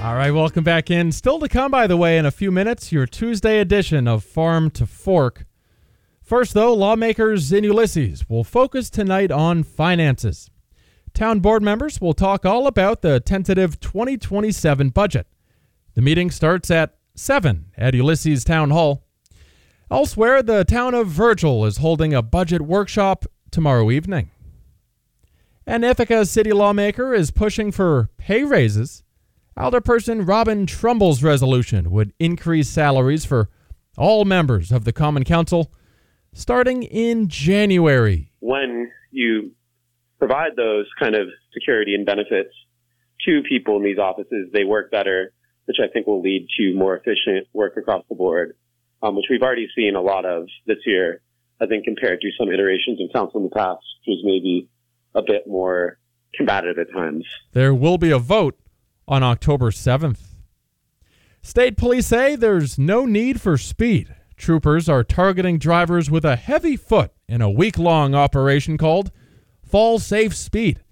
All right, welcome back in. Still to come, by the way, in a few minutes, your Tuesday edition of Farm to Fork. First, though, lawmakers in Ulysses will focus tonight on finances. Town board members will talk all about the tentative 2027 budget. The meeting starts at 7 at Ulysses Town Hall. Elsewhere, the town of Virgil is holding a budget workshop tomorrow evening. An Ithaca city lawmaker is pushing for pay raises. Alderperson Robin Trumbull's resolution would increase salaries for all members of the Common Council starting in January. When you provide those kind of security and benefits to people in these offices, they work better, which I think will lead to more efficient work across the board, which we've already seen a lot of this year, I think, compared to some iterations of council in the past, which was maybe a bit more combative at times. There will be a vote on October 7th. State police say there's no need for speed. Troopers are targeting drivers with a heavy foot in a week-long operation called Fall Safe Speed.